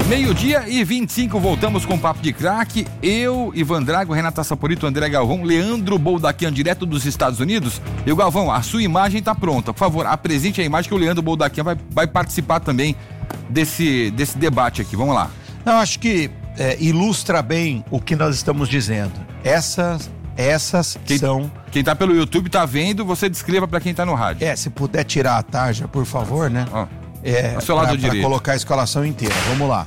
12:25, voltamos com o Papo de Craque. Eu, Ivan Drago, Renata Saporito, André Galvão, Leandro Boldaquian, direto dos Estados Unidos. E o Galvão, a sua imagem tá pronta. Por favor, apresente a imagem que o Leandro Boldaquian vai participar também desse debate aqui. Vamos lá. Eu acho que ilustra bem o que nós estamos dizendo. Essas são... Quem tá pelo YouTube tá vendo, você descreva para quem tá no rádio. Se puder tirar a tarja, por favor, né? Ao seu lado direito. Para colocar a escalação inteira. Vamos lá.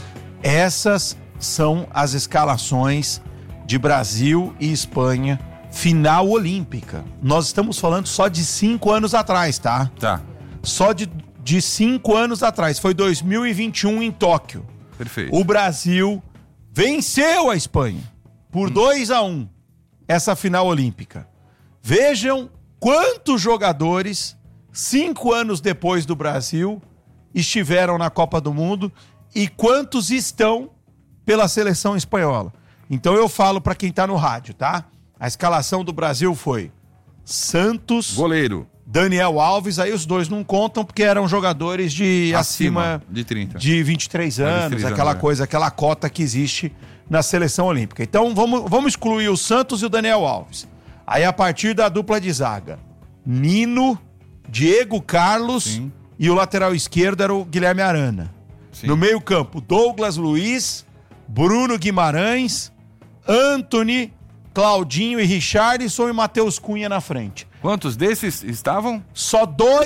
Essas são as escalações de Brasil e Espanha, final olímpica. Nós estamos falando só de 5 anos atrás, tá? Tá. Só de 5 anos atrás. Foi 2021 em Tóquio. Perfeito. O Brasil venceu a Espanha por 2-1 essa final olímpica. Vejam quantos jogadores, 5 anos depois do Brasil, estiveram na Copa do Mundo e quantos estão pela seleção espanhola. Então eu falo para quem tá no rádio, tá? A escalação do Brasil foi Santos, goleiro, Daniel Alves, aí os dois não contam porque eram jogadores de acima de 30. De 23 anos, aquela coisa, aquela cota que existe na seleção olímpica. Então vamos excluir o Santos e o Daniel Alves. Aí a partir da dupla de zaga, Nino, Diego Carlos, sim, e o lateral esquerdo era o Guilherme Arana. Sim. No meio campo, Douglas Luiz, Bruno Guimarães, Antony, Claudinho e Richarlison e Matheus Cunha na frente. Quantos desses estavam? Só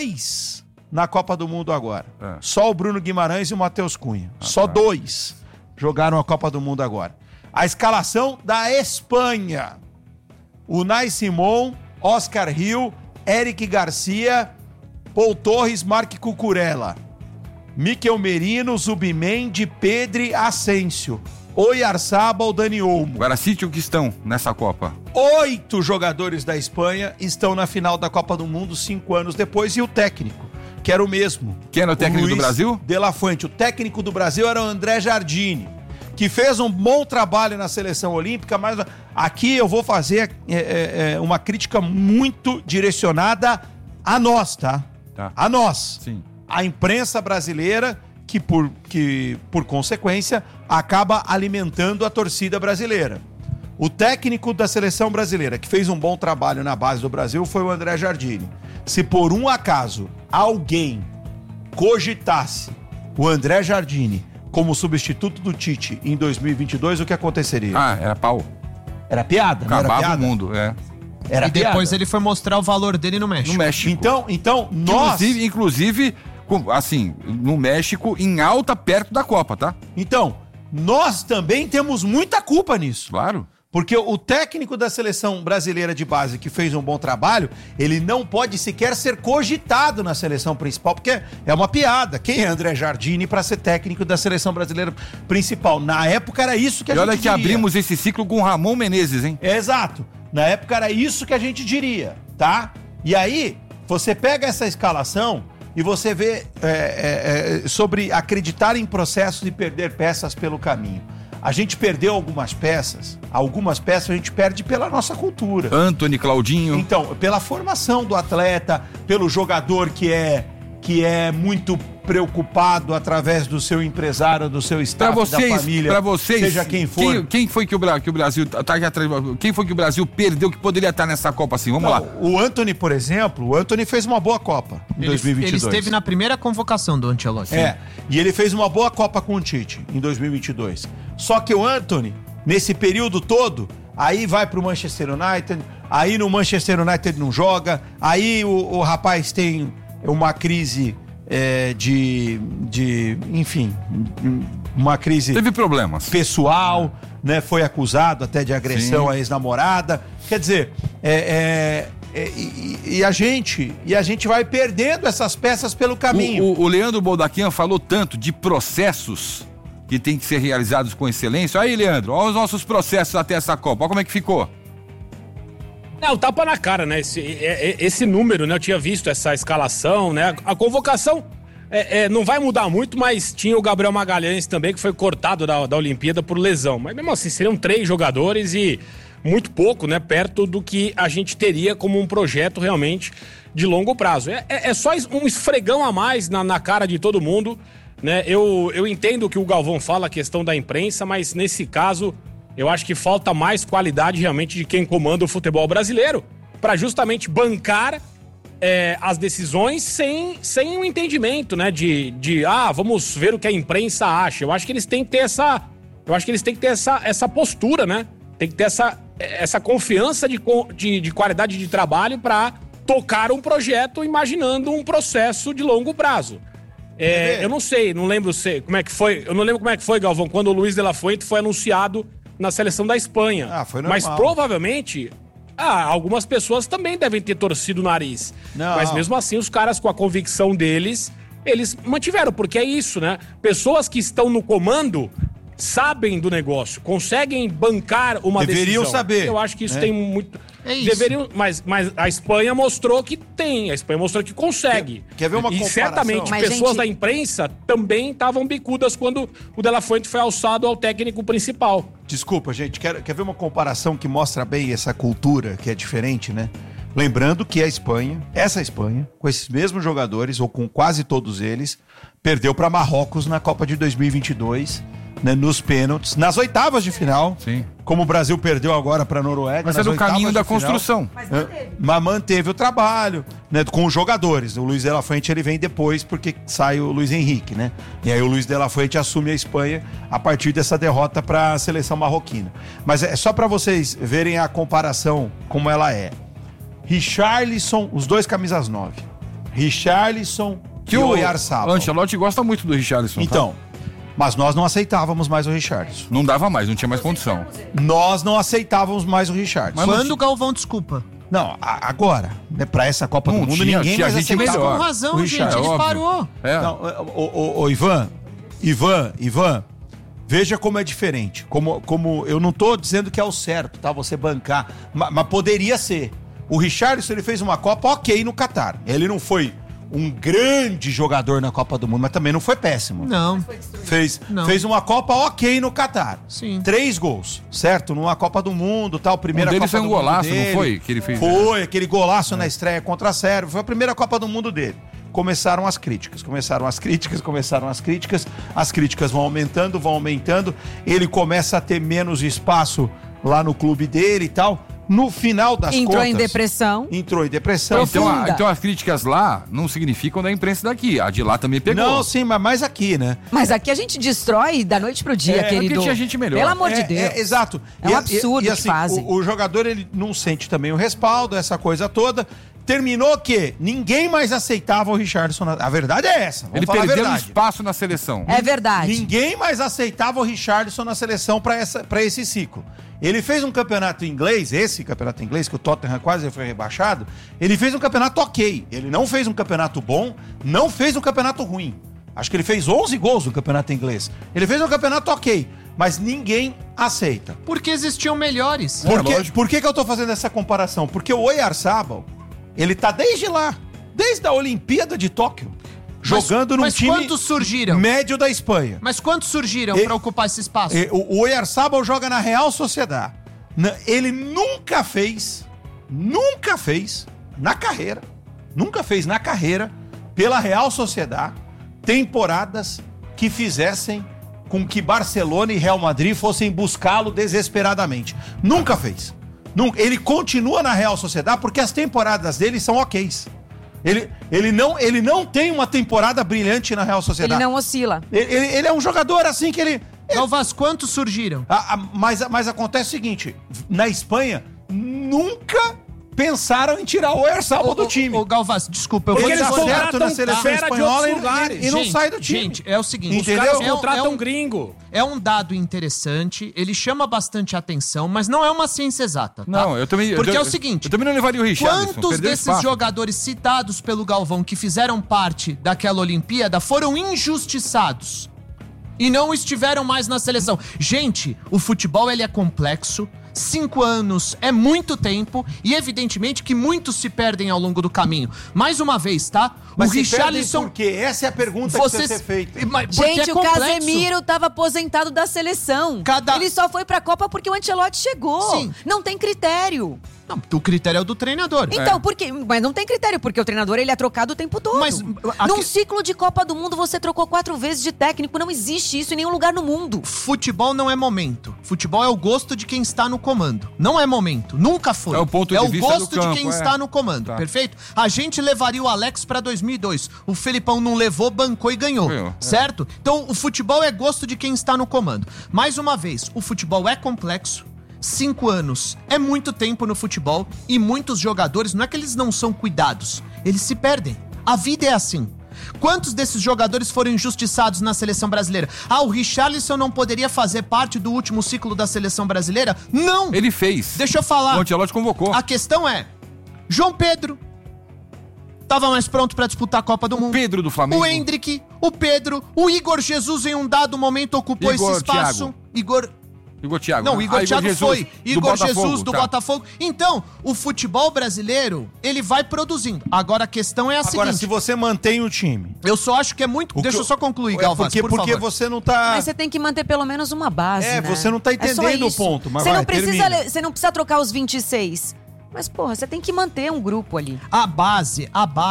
2 na Copa do Mundo agora. Só o Bruno Guimarães e o Matheus Cunha. Só 2 jogaram a Copa do Mundo agora. A escalação da Espanha. Unai Simón, Oscar Hill, Eric Garcia, Paul Torres, Marc Cucurella, Mikel Merino, Zubimendi, Pedri, Asensio, Oyarzabal, Dani Olmo. Agora cite o que estão nessa Copa. 8 jogadores da Espanha estão na final da Copa do Mundo 5 anos depois, e o técnico, que era o mesmo. Quem era o técnico do Brasil? De La Fuente. O técnico do Brasil era o André Jardine, que fez um bom trabalho na seleção olímpica, mas aqui eu vou fazer uma crítica muito direcionada a nós, tá? A nós. Sim. A imprensa brasileira, que por consequência acaba alimentando a torcida brasileira. O técnico da seleção brasileira, que fez um bom trabalho na base do Brasil, foi o André Jardine. Se por um acaso alguém cogitasse o André Jardine como substituto do Tite em 2022, o que aconteceria? Era pau. Era piada, não era piada? Acabava o mundo, Era e depois ele foi mostrar o valor dele no México. No México. Então nós... Inclusive, assim, no México, em alta, perto da Copa, tá? Então, nós também temos muita culpa nisso. Claro. Porque o técnico da seleção brasileira de base, que fez um bom trabalho, ele não pode sequer ser cogitado na seleção principal, porque é uma piada. Quem é André Jardine para ser técnico da seleção brasileira principal? Na época era isso que a gente diria. E olha que abrimos esse ciclo com o Ramon Menezes, hein? Exato. Na época era isso que a gente diria, tá? E aí, você pega essa escalação e você vê sobre acreditar em processos e perder peças pelo caminho. A gente perdeu algumas peças a gente perde pela nossa cultura. Antony, Claudinho. Então, pela formação do atleta, pelo jogador que é muito preocupado através do seu empresário, do seu staff, da família, pra vocês, seja quem for. Quem foi que o Brasil tá aqui atrás? Quem foi que o Brasil perdeu que poderia estar nessa Copa assim? Vamos lá. O Antony, por exemplo, fez uma boa Copa em 2022. Ele esteve na primeira convocação do Ancelotti. E ele fez uma boa Copa com o Tite em 2022. Só que o Antony, nesse período todo, aí vai pro Manchester United, aí no Manchester United não joga, aí o rapaz tem uma crise enfim, uma crise... Teve problemas. Pessoal, né? Foi acusado até de agressão à ex-namorada. Quer dizer, a gente vai perdendo essas peças pelo caminho. O Leandro Boldaquian falou tanto de processos que tem que ser realizados com excelência. Aí, Leandro, olha os nossos processos até essa Copa. Olha como é que ficou. O tapa na cara, né? Esse número, né? Eu tinha visto essa escalação, né? A convocação não vai mudar muito, mas tinha o Gabriel Magalhães também, que foi cortado da Olimpíada por lesão. Mas mesmo assim, seriam 3 jogadores e muito pouco, né? Perto do que a gente teria como um projeto realmente de longo prazo. É só um esfregão a mais na cara de todo mundo né? Eu entendo que o Galvão fala, a questão da imprensa, mas nesse caso eu acho que falta mais qualidade realmente de quem comanda o futebol brasileiro para justamente bancar as decisões sem um entendimento, né? Vamos ver o que a imprensa acha. Eu acho que eles têm que ter essa postura, né? Tem que ter essa confiança de qualidade de trabalho para tocar um projeto imaginando um processo de longo prazo. Eu não lembro como é que foi. Eu não lembro como é que foi, Galvão, quando o Luiz de la Fuente foi anunciado na seleção da Espanha. Foi normal. Mas provavelmente algumas pessoas também devem ter torcido o nariz. Não. Mas mesmo assim, os caras com a convicção deles, eles mantiveram, porque é isso, né? Pessoas que estão no comando sabem do negócio, conseguem bancar uma decisão. Deveriam saber. Eu acho que isso tem muito... É isso. Deveriam, mas a Espanha mostrou que tem, a Espanha mostrou que consegue. Quer ver uma e comparação? certamente Mas, pessoas da imprensa também estavam bicudas quando o De La Fuente foi alçado ao técnico principal. Desculpa, gente, quer ver uma comparação que mostra bem essa cultura que é diferente, né? Lembrando que essa Espanha, com esses mesmos jogadores, ou com quase todos eles, perdeu para Marrocos na Copa de 2022, né, nos pênaltis, nas oitavas de final. Sim. Como o Brasil perdeu agora para a Noruega. Mas é do caminho da construção. Mas manteve o trabalho, né, com os jogadores. O Luiz de la Fuente ele vem depois porque sai o Luiz Henrique, né? E aí o Luiz de la Fuente assume a Espanha a partir dessa derrota para a seleção marroquina. Mas é só para vocês verem a comparação como ela é. Richarlison, os dois camisas 9. Richarlison Que e o Oyarzabal. Ancelotti gosta muito do Richarlison. Então, mas nós não aceitávamos mais o Richarlison. Não dava mais, não tinha mais condição. Nós não aceitávamos mais o Richarlison. Quando o Galvão desculpa? Não, agora, né, pra essa Copa do Mundo, tinha- ninguém tinha mais gente aceitava. melhor. Com razão, O gente, Richard, ele óbvio. parou. Não, Ivan, veja como é diferente. Como eu não tô dizendo que é o certo, tá? Você bancar, mas poderia ser. O Richarlison, ele fez uma Copa ok no Catar. Ele não foi um grande jogador na Copa do Mundo, mas também não foi péssimo. Não. Fez uma Copa ok no Catar. Sim. 3 gols, certo? Numa Copa do Mundo, tal, primeira Um deles Copa foi um do Mundo golaço, não dele. foi? Que ele fez. Foi, aquele golaço na estreia contra a Sérvia. Foi a primeira Copa do Mundo dele. Começaram as críticas. As críticas vão aumentando. Ele começa a ter menos espaço lá no clube dele e tal. No final das contas... Entrou em depressão. Então as críticas lá não significam da imprensa daqui. A de lá também pegou. Não, sim, mas mais aqui, né? Mas aqui a gente destrói da noite pro dia, querido. Porque tinha gente melhor. Pelo amor de Deus. Exato. É um absurdo assim, que fazem. O jogador, ele não sente também o respaldo, essa coisa toda. Terminou que ninguém mais aceitava o Richarlison. A verdade é essa. Vamos Ele falar a perdeu verdade. espaço na seleção. É verdade. Ninguém mais aceitava o Richarlison na seleção para esse ciclo. Ele fez um campeonato inglês, esse campeonato inglês, que o Tottenham quase foi rebaixado, ele fez um campeonato ok. Ele não fez um campeonato bom, não fez um campeonato ruim. Acho que ele fez 11 gols no campeonato inglês. Ele fez um campeonato ok, mas ninguém aceita. Porque existiam melhores. Por que eu tô fazendo essa comparação? Porque o Oyarzabal, ele tá desde lá, desde a Olimpíada de Tóquio, jogando num time quantos surgiram? médio da Espanha. Mas quantos surgiram E- pra ocupar esse espaço? O Oyarzabal joga na Real Sociedad. Ele nunca fez na carreira, pela Real Sociedad, temporadas que fizessem com que Barcelona e Real Madrid fossem buscá-lo desesperadamente. Nunca fez. Ele continua na Real Sociedad porque as temporadas dele são ok's. Ele não tem uma temporada brilhante na Real Sociedad. Ele não oscila. Ele é um jogador assim que ele... Galvas, quantos surgiram? Mas acontece o seguinte, na Espanha, nunca pensaram em tirar o Oyarzabal do time. Ô, Galvas, desculpa, eu Ele vou dá dizer... certo na seleção fera de espanhola outros e lugares. não sai do time. Gente, é o seguinte... Os caras Entendeu? contratam gringo. É um dado interessante, ele chama bastante atenção, mas não é uma ciência exata, tá? Não, eu também... Porque eu, é o seguinte... Eu também não levaria o Richarlison. Quantos perdeu desses espaço. jogadores citados pelo Galvão que fizeram parte daquela Olimpíada foram injustiçados e não estiveram mais na seleção? Gente, o futebol ele é complexo, 5 anos é muito tempo e evidentemente que muitos se perdem ao longo do caminho. Mais uma vez, tá? Mas o se perdem Richarlison... por quê? Essa é a pergunta que precisa ser feita. Porque Gente, é o complexo. Casemiro tava aposentado da seleção. Cada- Ele só foi pra Copa porque o Ancelotti chegou. Sim. Não tem critério. Não, o critério é o do treinador. Então, por quê? Mas não tem critério, porque o treinador ele é trocado o tempo todo. Mas, num ciclo de Copa do Mundo, você trocou 4 vezes de técnico. Não existe isso em nenhum lugar no mundo. Futebol não é momento. Futebol é o gosto de quem está no comando. Não é momento. Nunca foi. É o ponto de vista gosto do campo, de quem está no comando. Tá. Perfeito? A gente levaria o Alex pra 2002. O Felipão não levou, bancou e ganhou. Certo? Então, o futebol é gosto de quem está no comando. Mais uma vez, o futebol é complexo. 5 anos é muito tempo no futebol e muitos jogadores, não é que eles não são cuidados, eles se perdem. A vida é assim. Quantos desses jogadores foram injustiçados na seleção brasileira? O Richarlison não poderia fazer parte do último ciclo da seleção brasileira? Não! Ele fez. Deixa eu falar. O Ancelotti convocou. A questão é, João Pedro tava mais pronto pra disputar a Copa do Mundo. Pedro do Flamengo. O Hendrick, o Pedro, o Igor Jesus em um dado momento ocupou esse espaço. Igor Thiago. Não, o Igor Thiago Jesus, foi. Igor Jesus do tá. Botafogo. Então, o futebol brasileiro, ele vai produzindo. Agora, a questão é a seguinte. Agora, se você mantém o time... Eu só acho que é muito... Deixa eu só concluir, Galvaz, por porque favor. você não tá... Mas você tem que manter pelo menos uma base, né? você não tá entendendo o ponto. Mas você não precisa trocar os 26. Mas, porra, você tem que manter um grupo ali. A base,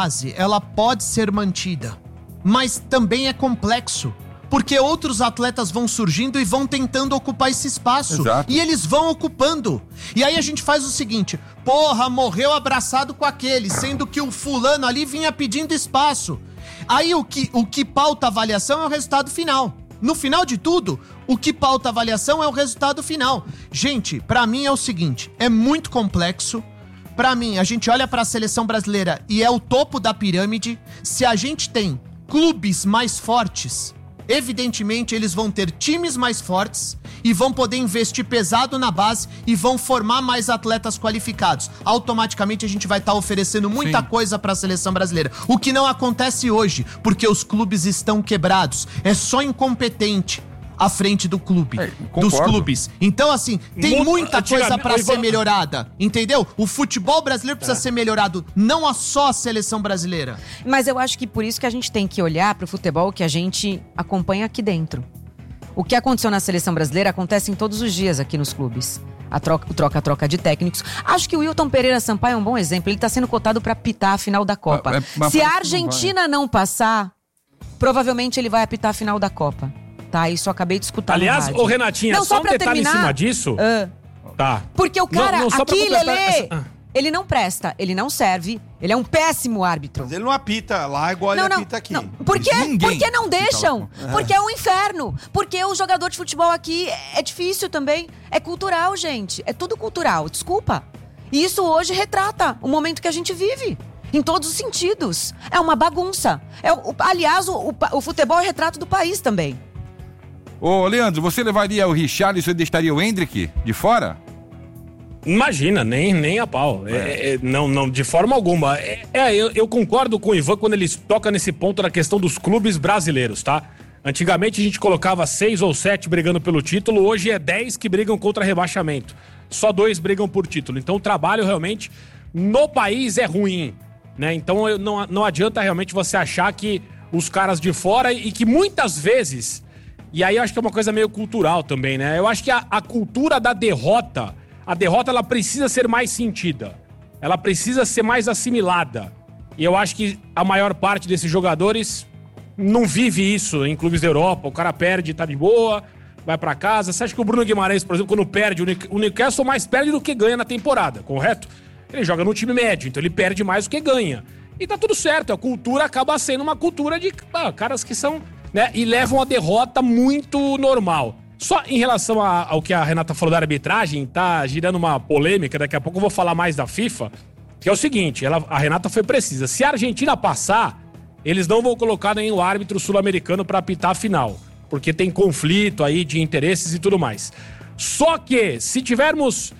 ela pode ser mantida. Mas também é complexo. Porque outros atletas vão surgindo e vão tentando ocupar esse espaço. Exato. E eles vão ocupando. E aí a gente faz o seguinte: porra, morreu abraçado com aquele, sendo que o fulano ali vinha pedindo espaço. Aí o que pauta a avaliação é o resultado final. No final de tudo, o que pauta a avaliação é o resultado final. Gente, pra mim é o seguinte, é muito complexo. Pra mim, a gente olha pra seleção brasileira e é o topo da pirâmide. Se a gente tem clubes mais fortes, evidentemente eles vão ter times mais fortes e vão poder investir pesado na base e vão formar mais atletas qualificados. Automaticamente a gente vai estar oferecendo muita coisa para a seleção brasileira. O que não acontece hoje, porque os clubes estão quebrados. É só incompetente à frente do clube, dos clubes. Então, assim, tem muita coisa pra ser melhorada, entendeu? O futebol brasileiro precisa ser melhorado, não só a seleção brasileira. Mas eu acho que por isso que a gente tem que olhar pro futebol que a gente acompanha aqui dentro. O que aconteceu na seleção brasileira acontece em todos os dias aqui nos clubes. A troca de técnicos. Acho que o Wilton Pereira Sampaio é um bom exemplo. Ele tá sendo cotado pra apitar a final da Copa. Se a Argentina não passar, provavelmente ele vai apitar a final da Copa. Tá, isso eu acabei de escutar. Aliás, ô Renatinha, não, só um detalhe em cima disso. Tá. Porque o cara, aqui, Lelê, ele não presta, ele não serve, ele é um péssimo árbitro. Mas ele não apita lá igual ele apita aqui. Não. Por quê? Porque não deixam. Porque é um inferno. Porque o jogador de futebol aqui é difícil também. É cultural, gente. É tudo cultural, desculpa. E isso hoje retrata o momento que a gente vive. Em todos os sentidos. É uma bagunça. Aliás, o futebol é retrato do país também. Ô, Leandro, você levaria o Richarlison e deixaria o Hendrick de fora? Imagina, nem a pau. Não, de forma alguma. Eu concordo com o Ivan quando ele toca nesse ponto da questão dos clubes brasileiros, tá? Antigamente a gente colocava 6 ou 7 brigando pelo título, hoje é 10 que brigam contra rebaixamento. Só 2 brigam por título. Então o trabalho realmente no país é ruim, né? Então não adianta realmente você achar que os caras de fora e que muitas vezes... E aí eu acho que é uma coisa meio cultural também, né? Eu acho que a cultura da derrota, ela precisa ser mais sentida. Ela precisa ser mais assimilada. E eu acho que a maior parte desses jogadores não vive isso em clubes da Europa. O cara perde, tá de boa, vai pra casa. Você acha que o Bruno Guimarães, por exemplo, quando perde, o Newcastle mais perde do que ganha na temporada, correto? Ele joga no time médio, então ele perde mais do que ganha. E tá tudo certo, a cultura acaba sendo uma cultura de caras que são... né, e levam a derrota muito normal. Só em relação ao que a Renata falou da arbitragem, tá girando uma polêmica, daqui a pouco eu vou falar mais da FIFA, que é o seguinte, a Renata foi precisa. Se a Argentina passar, eles não vão colocar nenhum árbitro sul-americano pra apitar a final, porque tem conflito aí de interesses e tudo mais. Só que, se tivermos...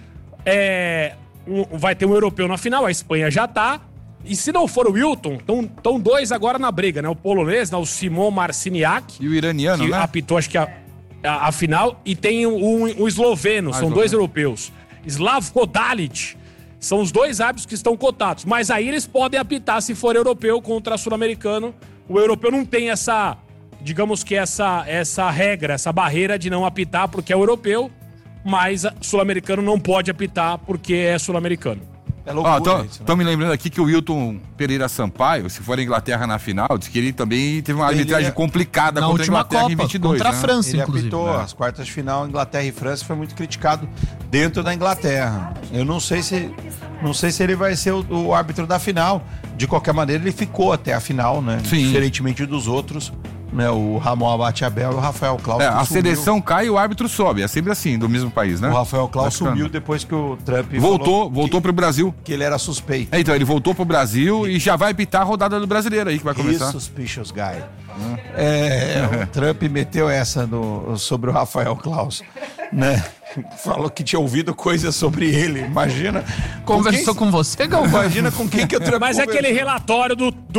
vai ter um europeu na final, a Espanha já tá. E se não for o Wilton, estão 2 agora na briga, né? O polonês, né? O Simon Marciniak. E o iraniano, que né? apitou, acho que a final. E tem o esloveno, são 2 europeus. Slavko Dalic. São os 2 árbitros que estão cotados. Mas aí eles podem apitar se for europeu contra sul-americano. O europeu não tem essa, digamos que essa regra, essa barreira de não apitar porque é europeu. mas sul-americano não pode apitar porque é sul-americano. É loucura isso, Tô me lembrando aqui que o Wilton Pereira Sampaio, se for a Inglaterra na final, diz que ele também teve uma arbitragem complicada na contra a última Inglaterra Copa, em 22, contra a né? França, Ele inclusive. apitou as quartas de final, Inglaterra e França, foi muito criticado dentro da Inglaterra. Eu não sei se ele vai ser o árbitro da final. De qualquer maneira, ele ficou até a final, né? Sim. Diferentemente dos outros, né? O Ramon Abate-Abel e o Rafael Claus. A seleção cai e o árbitro sobe. É sempre assim, do mesmo país, né? O Rafael Claus Bacana. sumiu depois que o Trump Voltou pro Brasil. que ele era suspeito. Então, ele voltou pro Brasil e já vai apitar a rodada do Brasileiro aí que vai começar. Suspicious guy. O Trump meteu essa sobre o Rafael Claus, né? Falou que tinha ouvido coisas sobre ele. Imagina. Conversou com você, Galvão? Imagina com quem que o Trump Mas é conversou. aquele relatório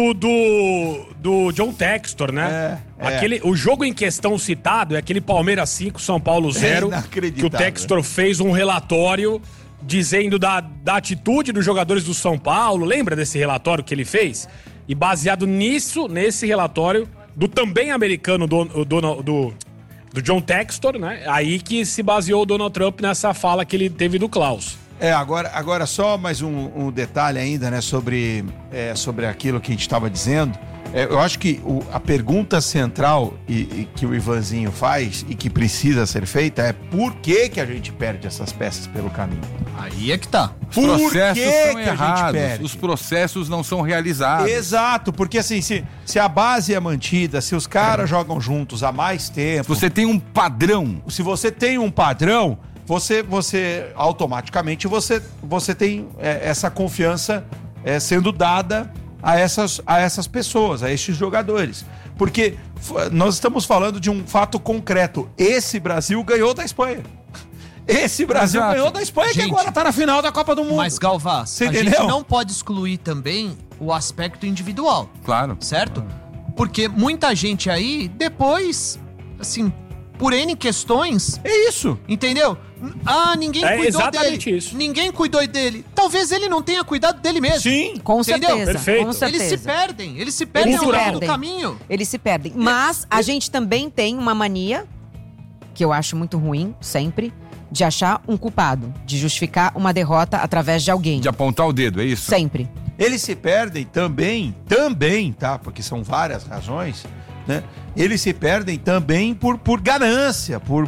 do John Textor, né? O jogo em questão citado é aquele Palmeiras 5, São Paulo 0, que o inacreditável. Textor fez um relatório dizendo da atitude dos jogadores do São Paulo. Lembra desse relatório que ele fez? E baseado nesse relatório do também americano do John Textor, né? Aí que se baseou o Donald Trump nessa fala que ele teve do Klaus. Agora só mais um detalhe ainda, né, sobre aquilo que a gente estava dizendo. Eu acho que a pergunta central e que o Ivanzinho faz e que precisa ser feita é por que a gente perde essas peças pelo caminho? Aí é que tá. Os processos são que a gente errados, perde? os processos não são realizados. Exato, porque assim, se a base é mantida, se os caras jogam juntos há mais tempo... Você tem um padrão. Se você tem um padrão, você automaticamente você tem essa confiança sendo dada a essas pessoas, a esses jogadores. Porque nós estamos falando de um fato concreto. Esse Brasil ganhou da Espanha. Esse Brasil ganhou da Espanha, Gente, que agora tá na final da Copa do Mundo. Mas, Galvão, Você a entendeu? gente não pode excluir também o aspecto individual, Claro. certo? Porque muita gente aí, depois, assim, por N questões, É isso. entendeu? Ninguém cuidou exatamente dele. isso. Ninguém cuidou dele. Talvez ele não tenha cuidado dele mesmo. Sim. Com Entendeu? certeza. Perfeito. Com certeza. Eles se perdem ao longo do caminho. Eles se perdem. Mas a gente também tem uma mania, que eu acho muito ruim, sempre, de achar um culpado, de justificar uma derrota através de alguém. De apontar o dedo, é isso? Sempre. Eles se perdem também, tá? Porque são várias razões, né? Eles se perdem também por ganância, por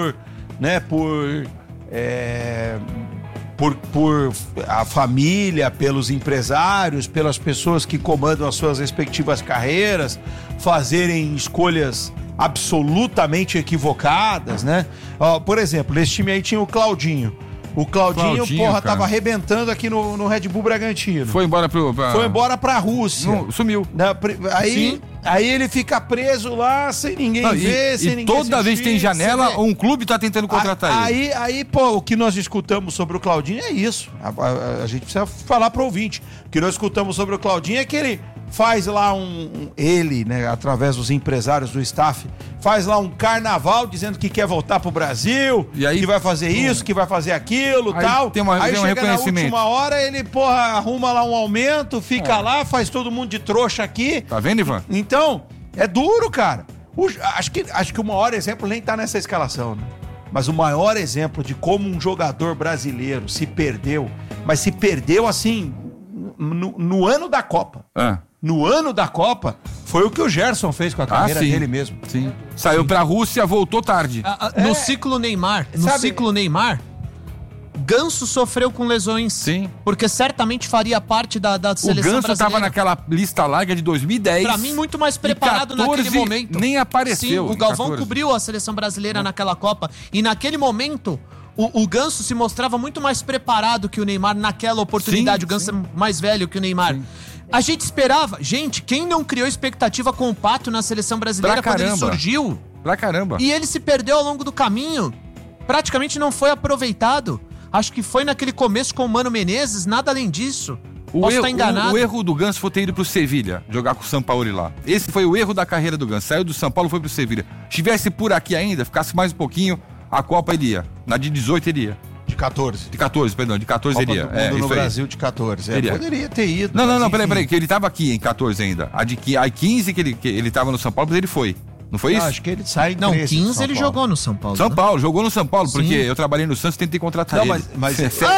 a família, pelos empresários, pelas pessoas que comandam as suas respectivas carreiras, fazerem escolhas absolutamente equivocadas, né? Por exemplo, nesse time aí tinha o Claudinho. O Claudinho, cara, tava arrebentando aqui no Red Bull Bragantino. Foi embora Foi embora pra Rússia. Sumiu. Aí ele fica preso lá, sem ninguém ver, sem ninguém toda vez que tem janela, sem ver. um clube tá tentando contratar ele. Aí, pô, o que nós escutamos sobre o Claudinho é isso. A gente precisa falar pro ouvinte. O que nós escutamos sobre o Claudinho é que ele faz lá ele, né, através dos empresários do staff, faz lá um carnaval dizendo que quer voltar pro Brasil, E aí, que vai fazer isso, que vai fazer aquilo, Aí tal. tem um aí chega na reconhecimento. última hora, ele, arruma lá um aumento, fica lá, faz todo mundo de trouxa aqui. Tá vendo, Ivan? Então, é duro, cara. Acho que o maior exemplo nem tá nessa escalação, né? Mas o maior exemplo de como um jogador brasileiro se perdeu, mas se perdeu assim, no ano da Copa. No ano da Copa, foi o que o Gerson fez com a carreira sim. dele mesmo. Sim. Saiu pra Rússia, voltou tarde. No ciclo Neymar, Ganso sofreu com lesões. Sim. Porque certamente faria parte da O seleção Ganso brasileira. tava naquela lista larga de 2010. Pra mim, muito mais preparado 14 naquele momento. nem apareceu. Sim, o em Galvão 14. cobriu a seleção brasileira naquela Copa. E naquele momento, o Ganso se mostrava muito mais preparado que o Neymar naquela oportunidade. Sim, o Ganso é mais velho que o Neymar. Sim. A gente esperava... Gente, quem não criou expectativa com o Pato na seleção brasileira Pra quando ele caramba. surgiu? Pra caramba. E ele se perdeu ao longo do caminho. Praticamente não foi aproveitado. Acho que foi naquele começo com o Mano Menezes, nada além disso. Posso estar enganado. O erro do Ganso foi ter ido pro Sevilha, jogar com o Sampaoli lá. Esse foi o erro da carreira do Ganso. Saiu do São Paulo, foi pro Sevilha. Estivesse por aqui ainda, ficasse mais um pouquinho, a Copa ele ia. Na de 18 ele ia. De 14. De 14, perdão, de 14 Copa ele ia. do Mundo no isso aí. Brasil de 14. Ele ia. Poderia ter ido. Não, mas enfim. peraí, que ele tava aqui em 14 ainda. A 15 que ele tava no São Paulo, mas ele foi. Não foi isso? Acho que ele sai em Não, 13 do 15 São ele Paulo. jogou no São Paulo. São né? Paulo, jogou no São Paulo, Sim. porque eu trabalhei no Santos e tentei contratar Não, ele. mas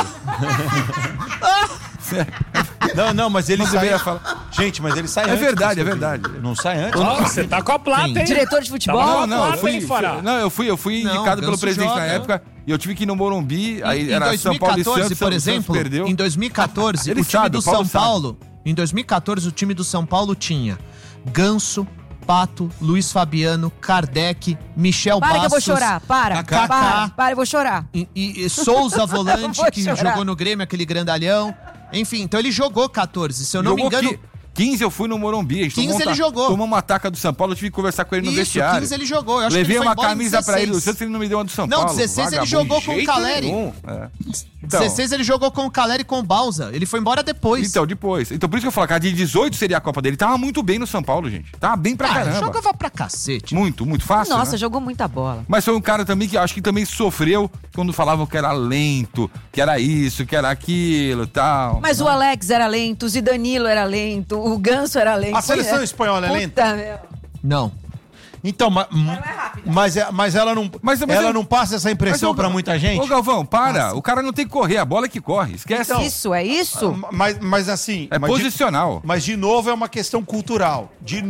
Não, mas ele sai. Gente, mas ele sai É antes. verdade, do é seu verdade. time. Não sai antes. Ó, você tá com a plata, hein? Diretor de futebol? Não, Plata, hein, Fará? eu fui Não, indicado pelo Ganso presidente joga. na época e eu tive que ir no Morumbi, aí Em era São Paulo e 2014, Santos, por o Santos exemplo, perdeu. em 2014, Ele o time sabe, do o Paulo São sabe. Paulo, em 2014 o time do São Paulo tinha Ganso, Pato, Luiz Fabiano, Kardec, Michel Para que eu vou Bastos, chorar. Para, Kaká. para, eu vou chorar. e Souza volante, Vou que chorar. jogou no Grêmio, aquele grandalhão. Enfim, então ele jogou 14, se eu não me Jogou engano. 15 eu fui no Morumbi. A gente 15 tomou ele jogou. Tomou uma ataca do São Paulo, eu tive que conversar com ele no Isso, vestiário. 15 ele jogou. Eu acho Levei que ele foi uma embora em camisa pra ele do 16. Santos, ele não me deu uma do São Não, Paulo. 16 ele Vagabundo, jogou de com o jeito Caleri. nenhum. É. Então, 16 ele jogou com o Caleri e com o Balsa. Ele foi embora depois. Então, depois. Então, por isso que eu falo, cara, de 18 seria a Copa dele. Tava muito bem no São Paulo, gente. Tava bem pra caramba. Jogava pra cacete. Muito, muito fácil, Nossa, né? jogou muita bola. Mas foi um cara também que acho que também sofreu quando falavam que era lento, que era isso, que era aquilo e tal. Mas o Alex era lento, o Zidanilo era lento, o Ganso era lento. A seleção espanhola é lenta? Puta, meu. Não. Então, mas ela não, ela não passa essa impressão Mas, ô, pra muita gente? Ô, Galvão, para. O cara não tem que correr, a bola é que corre. Esquece. Então, É isso? Mas assim... É mas posicional. Mas de novo é uma questão cultural.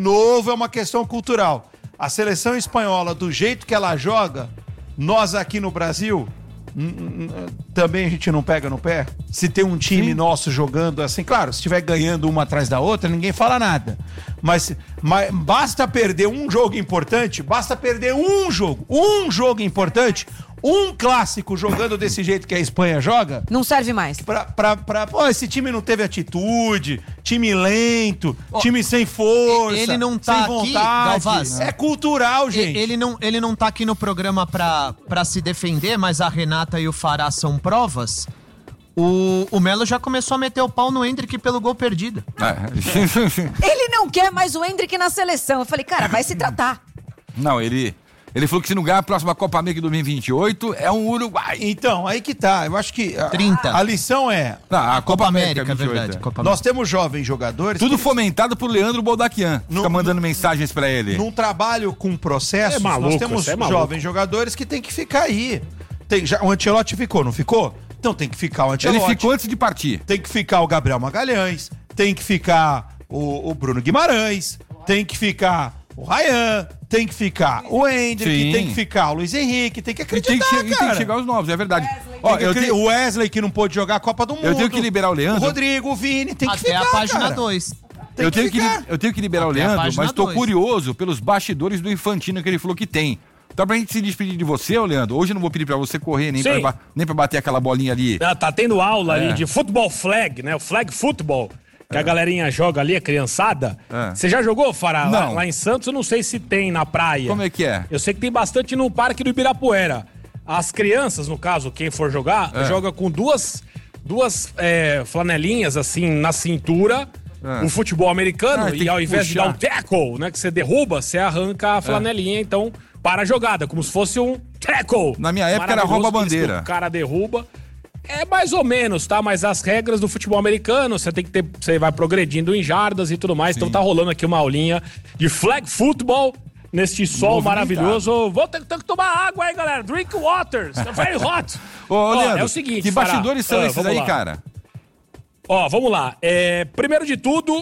A seleção espanhola, do jeito que ela joga, nós aqui no Brasil... também a gente não pega no pé. Se tem um time nosso jogando assim, claro, se estiver ganhando uma atrás da outra, ninguém fala nada. Mas basta perder um jogo importante, um clássico jogando desse jeito que a Espanha joga, Não serve mais. pô, esse time não teve atitude, time lento, time sem força, ele não tá sem aqui, vontade. Galvaz. É cultural, gente. Ele não tá aqui no programa pra se defender, mas a Renata e o Fará são provas. O Melo já começou a meter o pau no Endrick pelo gol perdido. Ele não quer mais o Endrick na seleção. Eu falei, cara, vai se tratar. Não, ele falou que se não ganhar a próxima Copa América 2028 é um Uruguai. Então, aí que tá. Eu acho que 30. a lição é... Não, a Copa América, é 28, verdade. é. Copa Nós temos jovens jogadores Tudo que fomentado por Leandro Boldaquian. Fica mandando mensagens pra ele. num trabalho com processos, É maluco, nós temos isso é maluco. jovens jogadores que tem que ficar aí. O Ancelotti ficou, não ficou? Então tem que ficar o Ancelotti. Ele ficou antes de partir. Tem que ficar o Gabriel Magalhães, tem que ficar o Bruno Guimarães, tem que ficar o Ryan, tem que ficar o Endrick, Sim. tem que ficar o Luiz Henrique, tem que E tem acreditar, que, e tem cara. que chegar os novos, é verdade. Ó, O Wesley que não pôde jogar a Copa do Mundo. Eu tenho que liberar o Leandro. O Rodrigo, o Vini, tem que Até ficar, a página cara. 2. Eu tenho que liberar o Até a Leandro, página mas tô 2. curioso pelos bastidores do Infantino que ele falou que tem. Então, pra gente se despedir de você, ô Leandro, hoje eu não vou pedir pra você correr, nem Sim. pra bater aquela bolinha ali. Tá tendo aula ali de futebol flag, né? O flag football. Que a galerinha joga ali, a criançada. Você já jogou, Fará? Não. Lá em Santos, eu não sei se tem na praia. Como é que é? Eu sei que tem bastante no Parque do Ibirapuera. As crianças, no caso, quem for jogar, joga com duas flanelinhas, assim, na cintura. O futebol americano. Tem E ao que invés de dar um puxar. tackle, né? Que você derruba, você arranca a flanelinha. Então, para a jogada, como se fosse um tackle. Na minha época era Maravilhoso, rouba-bandeira. que o cara derruba. É mais ou menos, tá? Mas as regras do futebol americano, você tem que ter. Você vai progredindo em jardas e tudo mais. Então tá rolando aqui uma aulinha de flag football neste sol Movimentado. maravilhoso. Vou ter que tomar água aí, galera. Drink water. It's very hot. Ô, Leandro, é o seguinte, que Fará. bastidores são esses vamos aí, lá. cara? Ó, vamos lá. Primeiro de tudo,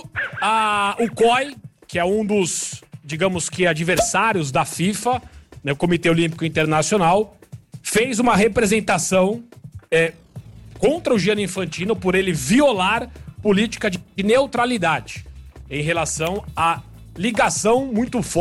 o COI, que é um dos, digamos que, adversários da FIFA, né, o Comitê Olímpico Internacional, fez uma representação contra o Gianni Infantino por ele violar política de neutralidade em relação à ligação muito forte